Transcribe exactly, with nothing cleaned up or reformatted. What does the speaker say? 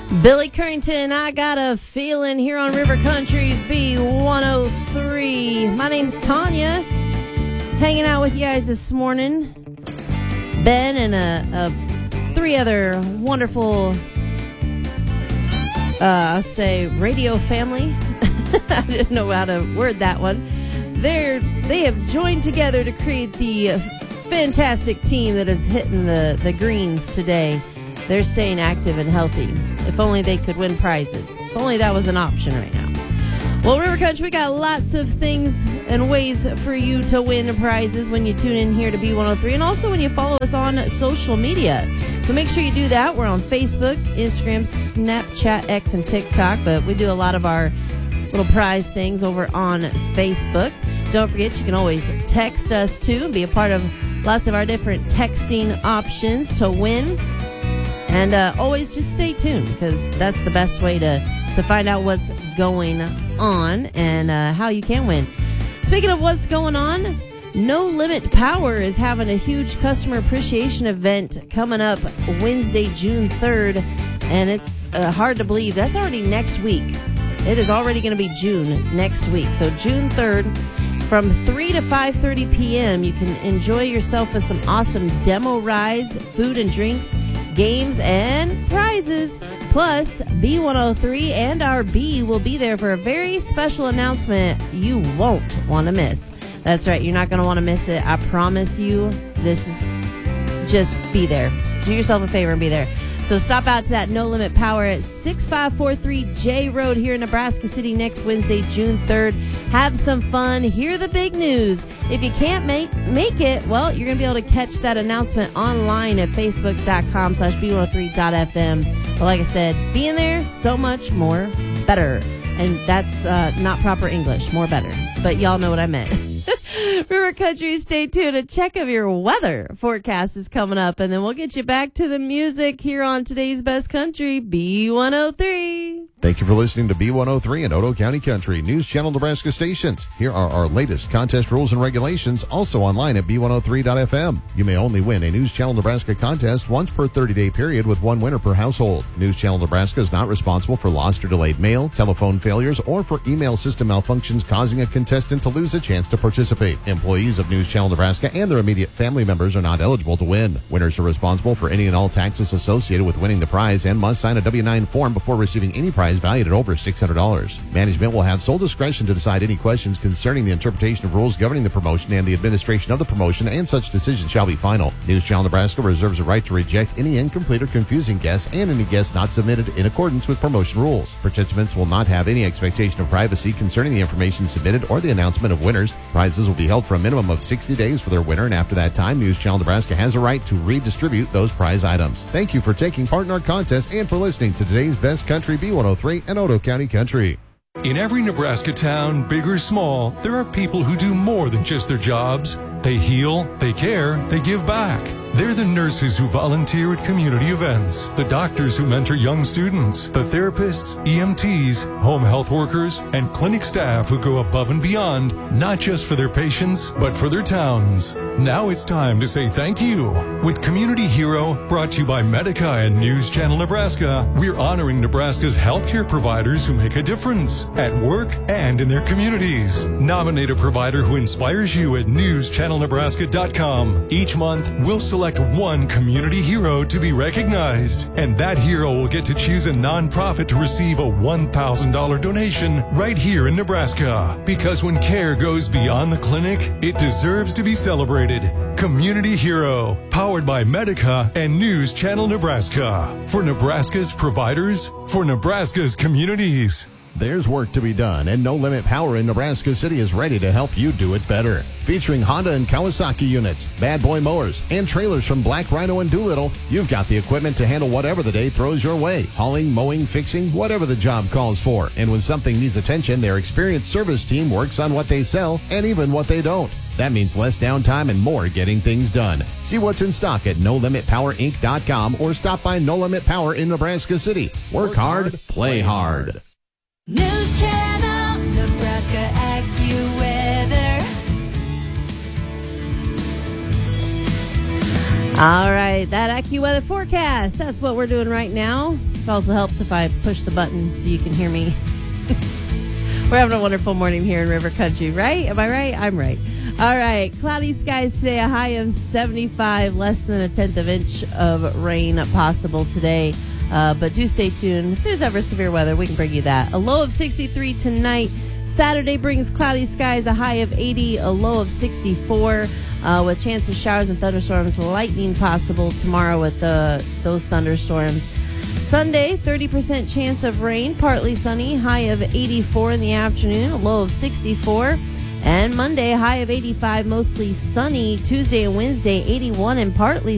Billy Currington, I got a feeling here on River Country's B one oh three. My name's Tanya, hanging out with you guys this morning. Ben and a, a three other wonderful, uh, I'll say, radio family. I didn't know how to word that one. They're they have joined together to create the fantastic team that is hitting the, the greens today. They're staying active and healthy. If only they could win prizes. If only that was an option right now. Well, River Country, we got lots of things and ways for you to win prizes when you tune in here to B one oh three, and also when you follow us on social media. So make sure you do that. We're on Facebook, Instagram, Snapchat, X, and TikTok, but we do a lot of our little prize things over on Facebook. Don't forget, you can always text us too and be a part of lots of our different texting options to win. And uh, always just stay tuned, because that's the best way to, to find out what's going on and uh, how you can win. Speaking of what's going on, No Limit Power is having a huge customer appreciation event coming up Wednesday, June third. And it's uh, hard to believe. That's already next week. It is already going to be June next week. So June third, from three to five thirty p.m., you can enjoy yourself with some awesome demo rides, food and drinks, games, and prizes. Plus, B one oh three and our B will be there for a very special announcement you won't want to miss. That's right, you're not going to want to miss it. I promise you. This is just be there. Do yourself a favor and be there. So stop out to that No Limit Power at six five four three J Road here in Nebraska City next Wednesday, June third. Have some fun. Hear the big news. If you can't make make it, well, you're going to be able to catch that announcement online at facebook.com slash b103.fm. But like I said, being there, so much more better. And that's uh, not proper English, more better. But y'all know what I meant. River Country, stay tuned. A check of your weather forecast is coming up, and then we'll get you back to the music here on today's Best Country, B one oh three. Thank you for listening to B one oh three and Otoe County Country, News Channel Nebraska stations. Here are our latest contest rules and regulations, also online at b one oh three dot f m. You may only win a News Channel Nebraska contest once per thirty-day period with one winner per household. News Channel Nebraska is not responsible for lost or delayed mail, telephone failures, or for email system malfunctions causing a contestant to lose a chance to participate. Employees of News Channel Nebraska and their immediate family members are not eligible to win. Winners are responsible for any and all taxes associated with winning the prize and must sign a W nine form before receiving any prize valued at over six hundred dollars. Management will have sole discretion to decide any questions concerning the interpretation of rules governing the promotion and the administration of the promotion, and such decisions shall be final. News Channel Nebraska reserves the right to reject any incomplete or confusing guess and any guess not submitted in accordance with promotion rules. Participants will not have any expectation of privacy concerning the information submitted or the announcement of winners. Prizes will be held for a minimum of sixty days for their winner, and after that time, News Channel Nebraska has a right to redistribute those prize items. Thank you for taking part in our contest and for listening to today's Best Country B one oh three and Otoe County Country. In every Nebraska town, big or small, there are people who do more than just their jobs. They heal, they care, they give back. They're the nurses who volunteer at community events, the doctors who mentor young students, the therapists, E M Ts, home health workers, and clinic staff who go above and beyond, not just for their patients, but for their towns. Now it's time to say thank you. With Community Hero, brought to you by Medica and News Channel Nebraska, we're honoring Nebraska's healthcare providers who make a difference at work and in their communities. Nominate a provider who inspires you at news channel nebraska dot com. Each month, we'll select one community hero to be recognized, and that hero will get to choose a nonprofit to receive a one thousand dollars donation right here in Nebraska. Because when care goes beyond the clinic, it deserves to be celebrated. Community Hero, powered by Medica and News Channel Nebraska. For Nebraska's providers, for Nebraska's communities. There's work to be done, and No Limit Power in Nebraska City is ready to help you do it better. Featuring Honda and Kawasaki units, Bad Boy mowers, and trailers from Black Rhino and Doolittle, you've got the equipment to handle whatever the day throws your way. Hauling, mowing, fixing, whatever the job calls for. And when something needs attention, their experienced service team works on what they sell and even what they don't. That means less downtime and more getting things done. See what's in stock at no limit power inc dot com or stop by No Limit Power in Nebraska City. Work hard, play hard. News Channel Nebraska AccuWeather. All right, that AccuWeather forecast. That's what we're doing right now. It also helps if I push the button so you can hear me. We're having a wonderful morning here in River Country, right? Am I right? I'm right. All right. Cloudy skies today, a high of seventy-five, less than a tenth of inch of rain possible today. Uh, but do stay tuned. If there's ever severe weather, we can bring you that. A low of sixty-three tonight. Saturday brings cloudy skies, a high of eighty, a low of sixty-four, uh, with chance of showers and thunderstorms, lightning possible tomorrow with uh, those thunderstorms. Sunday, thirty percent chance of rain, partly sunny, high of eighty-four in the afternoon, a low of sixty-four. And Monday, high of eighty-five, mostly sunny. Tuesday and Wednesday, eighty-one and partly